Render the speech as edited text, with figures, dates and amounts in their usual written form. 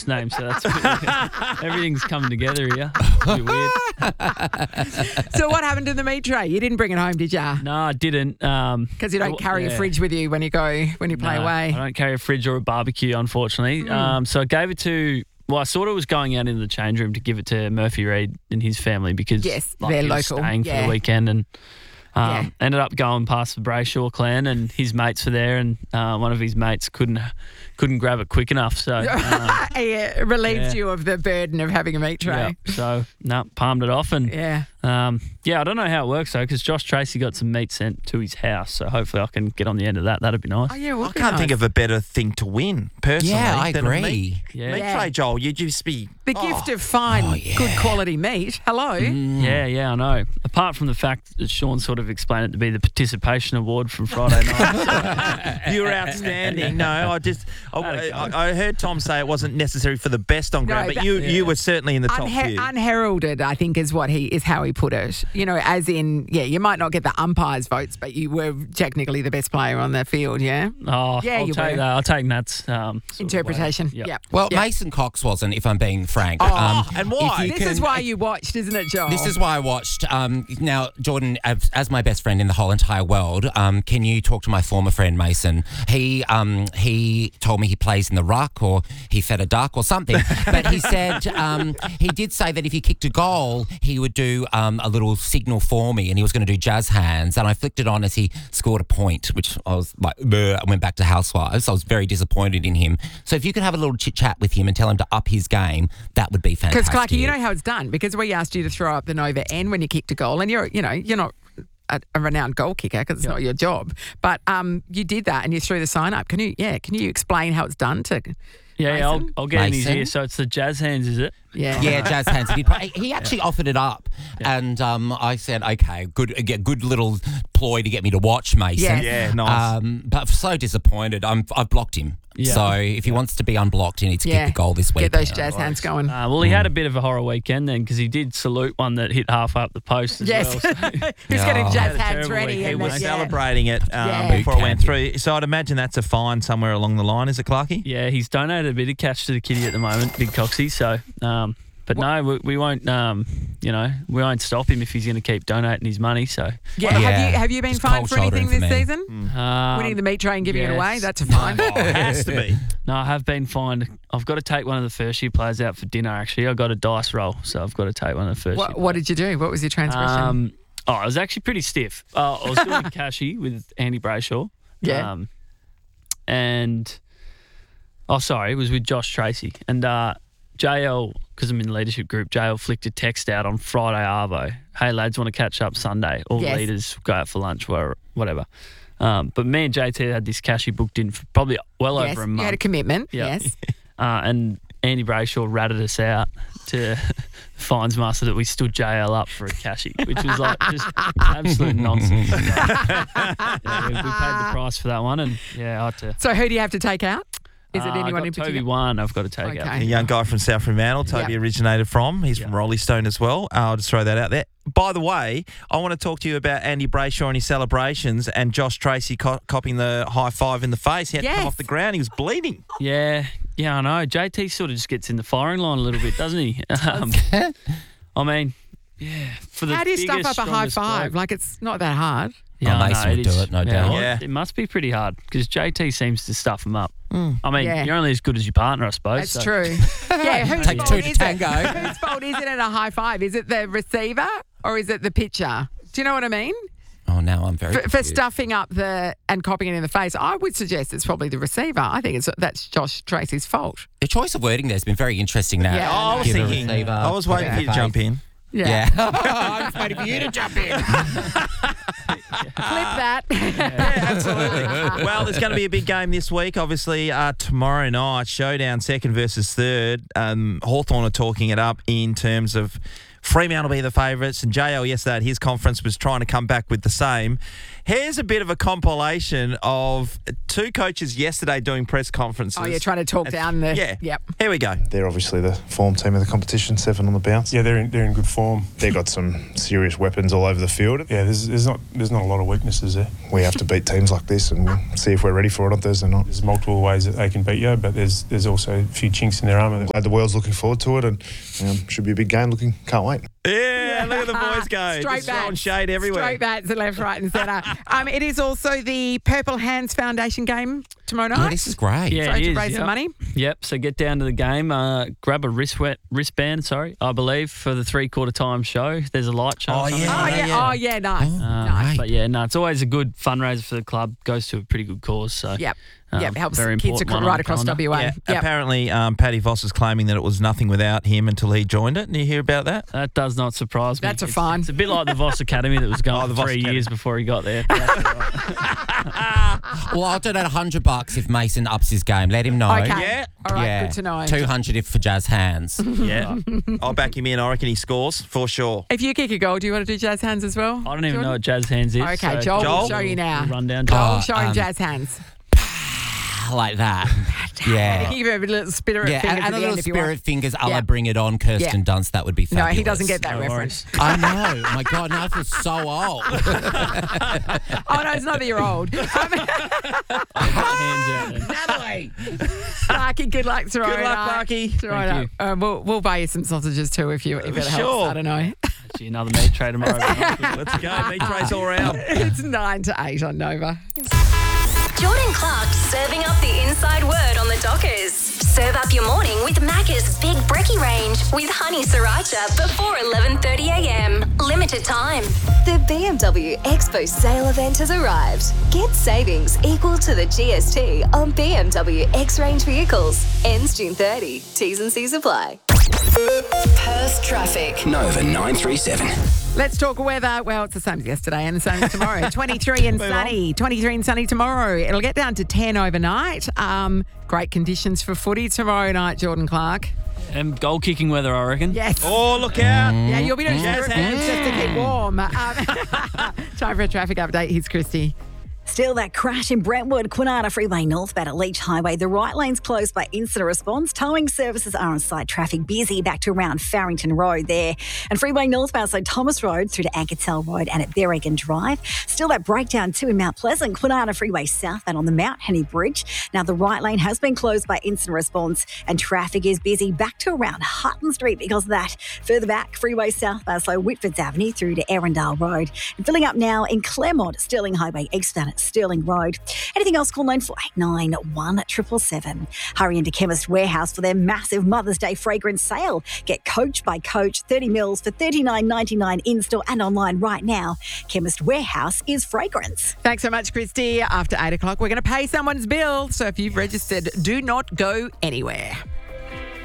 first name, so that's everything's coming together here. It's a bit weird. So what happened to the meat tray? You didn't bring it home, did you? No, I didn't. Because you don't carry a fridge with you when you play away. I don't carry a fridge or a barbecue, unfortunately. So I gave it to. Well, I sort of was going out into the change room to give it to Murphy Reid and his family because they're he was local. staying for the weekend and ended up going past the Brayshaw clan and his mates were there and one of his mates couldn't grab it quick enough. So it relieves you of the burden of having a meat tray. Yeah, so palmed it off and I don't know how it works though because Josh Tracy got some meat sent to his house, so hopefully I can get on the end of that. That'd be nice. Oh, yeah, I can't think of a better thing to win personally. Yeah, I than a agree. meat tray, Joel. You'd just be the gift of fine, good quality meat. Hello. Yeah, I know. Apart from the fact that Sean sort of explained it to be the participation award from Friday night. You were outstanding. No, I heard Tom say it wasn't necessary for the best on ground, but you were certainly in the top few. Unheralded, I think, is how he put it. You know, as in, you might not get the umpires' votes, but you were technically the best player on the field. Yeah. Oh, yeah, I'll take that. I'll take Nat's interpretation. Yep. Well, Mason Cox wasn't, if I'm being frank. And why? This is why you watched, isn't it, Joel? This is why I watched. Now, Jordan, as my best friend in the whole entire world, can you talk to my former friend Mason? He told me he plays in the ruck or he fed a duck or something. But he said he did say that if he kicked a goal, he would do a little signal for me, and he was going to do jazz hands. And I flicked it on as he scored a point, which I was like, I went back to Housewives. I was very disappointed in him. So if you could have a little chit chat with him and tell him to up his game, that would be fantastic. Because Clarky, you know how it's done. Because we asked you to throw up the Nova N when you kicked a goal, and you're not a renowned goal kicker because it's not your job. But you did that and you threw the sign up. Can you explain how it's done to? Yeah, Mason? I'll get in his ear. So it's the jazz hands, is it? Yeah, jazz hands. He actually offered it up, and I said, okay, good little ploy to get me to watch Mason. Yeah, nice. But so disappointed. I've blocked him. Yeah. So if he wants to be unblocked, he needs to kick the goal this week. Get those jazz hands going. Well, he had a bit of a horror weekend then because he did salute one that hit half up the post as well. So. He's getting jazz Had a hands terrible ready. weekend. He And was celebrating it before I went through. So I'd imagine that's a fine somewhere along the line, is it, Clarky? Yeah, he's donated a bit of cash to the kitty at the moment, Big Coxie. So, but no, we won't. We won't stop him if he's going to keep donating his money. So, Have you been Just fined cold for anything shouldering this for me. season? Winning the meat tray and giving it away? yes. That's a fine. Oh, it has to be. No, I have been fined. I've got to take one of the first year players out for dinner. Actually, I got a dice roll, so I've got to take one of the first. What did you do? What was your transgression? It was actually pretty stiff. I was doing Cashy with Andy Brayshaw. Yeah. It was with Josh Tracy and JL, because I'm in the leadership group. JL flicked a text out on Friday arvo. Hey lads, want to catch up Sunday? All leaders go out for lunch, whatever. But me and JT had this Cashy booked in for probably over a month. You had a commitment. Yeah. Yes. And Andy Brayshaw ratted us out to the fines master that we stood JL up for a Cashy, which was like just absolute nonsense. We paid the price for that one, and I had to. So who do you have to take out? Is it anyone I got in particular? Toby One I've got to take out. A young guy from South Fremantle, Toby originated from. He's from Rolly Stone as well. I'll just throw that out there. By the way, I want to talk to you about Andy Brayshaw and his celebrations and Josh Tracy copying the high five in the face. He had to come off the ground. He was bleeding. Yeah, I know. JT sort of just gets in the firing line a little bit, doesn't he? I mean, for the How do you stuff biggest, up a high strongest five? bloke- Like, it's not that hard. Yeah, I Mason know, would do it, no doubt. Yeah. It must be pretty hard because JT seems to stuff him up. I mean, Yeah. you're only as good as your partner, I suppose. That's so. true. Yeah, whose Take fault two to is tango. it? Whose fault is it at a high five? Is it the receiver or is it the pitcher? Do you know what I mean? Oh, now I'm very For confused. stuffing up and copying it in the face, I would suggest it's probably the receiver. I think that's Josh Tracy's fault. The choice of wording there has been very interesting now. Yeah, I was Give the thinking. receiver, I was waiting for you to jump in. Yeah. I was waiting for you to jump in. Clip that. Absolutely. Well, there's going to be a big game this week. Obviously, tomorrow night, showdown, second versus third. Hawthorn are talking it up in terms of Fremantle will be the favourites, and JL yesterday at his conference was trying to come back with the same. Here's a bit of a compilation of two coaches yesterday doing press conferences. Oh, you're trying to talk down the... Yeah. Yep. Here we go. They're obviously the form team of the competition, 7 on the bounce. Yeah, they're in good form. They've got some serious weapons all over the field. Yeah, there's not a lot of weaknesses there. We have to beat teams like this and we'll see if we're ready for it on Thursday night. There's multiple ways that they can beat you, but there's also a few chinks in their armour. The world's looking forward to it and should be a big game. Can't wait. Yeah, look at the boys go. Straight Just throwing shade everywhere. Straight bats to left, right and centre. It is also the Purple Hands Foundation game tomorrow night. Oh, this is great. Yeah, So it to is, raise some money. Yep. So get down to the game. Grab a wristband. I believe for the 3/4 time show. There's a light show. Oh, or something. yeah. Oh, yeah, nice. Nice. Right. But yeah, no, it's always a good fundraiser for the club. Goes to a pretty good cause. So Yep. Yep, Helps very kids important one on right the across calendar. WA. Yeah, Yep. apparently Paddy Voss is claiming that it was nothing without him until he joined it. Did you hear about that? That does not surprise me. That's a fine. It's a bit like the Voss Academy that was going the for Voss 3 Academy. years before he got there. Well, I'll donate $100 if Mason ups his game. Let him know. Okay. Yeah. All right, Yeah. good to know. 200 if for Jazz Hands. Yeah. I'll back him in. I reckon he scores for sure. If you kick a goal, do you want to do jazz hands as well? I don't even Jordan? know what jazz hands is. Okay, so Joel will Joel? show you now. Run down. Joel, Oh, show him jazz hands. Like that. Yeah. Give him a little spirit Yeah, fingers and at a the little end if you spirit want. fingers a la Yeah. Bring It On, Kirsten Dunst. That would be No, fabulous. he doesn't get that No reference. I know. My God, now I feel so old. Oh, no, it's not that you're old. Hands out there. Natalie. Clarky, good luck tomorrow Good luck, night. Clarky. Tomorrow Thank night. We'll buy you some sausages too if it helps. Sure. I don't know. Actually, another meat tray tomorrow. Let's go. Meat trays all around. It's 9 to 8 on Nova. Jordan Clark serving up the inside word on the Dockers. Serve up your morning with Macca's Big Brekkie Range with Honey Sriracha before 11:30 a.m. Limited time. The BMW Expo sale event has arrived. Get savings equal to the GST on BMW X-Range vehicles. Ends June 30. T's and C's apply. Perth traffic. Nova 937. Let's talk weather. Well, it's the same as yesterday and the same as tomorrow. 23 and sunny. 23 and sunny tomorrow. It'll get down to 10 overnight. Great conditions for footy tomorrow night, Jordan Clark. And goal kicking weather, I reckon. Yes. Oh, look out. Yeah, you'll be doing Jazz spirit hands. hands just to keep warm. Time for a traffic update. Here's Christy. Still that crash in Brentwood, Kwinana Freeway northbound at Leach Highway. The right lane's closed by incident response. Towing services are on site. Traffic busy back to around Farrington Road there. And Freeway northbound, so Thomas Road through to Ankertell Road and at Berrigan Drive. Still that breakdown too in Mount Pleasant. Kwinana Freeway southbound on the Mount Henny Bridge. Now the right lane has been closed by incident response and traffic is busy back to around Hutton Street because of that. Further back, Freeway southbound, so Whitfords Avenue through to Arundel Road. And filling up now in Claremont, Stirling Highway eastbound at Stirling Road. Anything else, call 9489 Hurry into Chemist Warehouse for their massive Mother's Day fragrance sale. Get Coach by Coach 30 mils for $39.99 in-store and online right now. Chemist Warehouse is fragrance. Thanks so much, Christy. After 8 o'clock, we're going to pay someone's bill. So if you've registered, do not go anywhere.